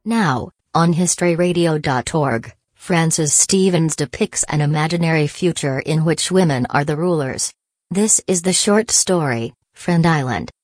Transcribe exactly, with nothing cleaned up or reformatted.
Now, on history radio dot org, Francis Stevens depicts an imaginary future in which women are the rulers. This is the short story, Friend Island.